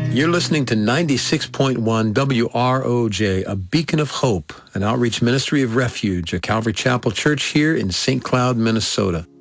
You're listening to 96.1 WROJ, a beacon of hope, an outreach ministry of refuge, a Calvary Chapel church here in St. Cloud, Minnesota.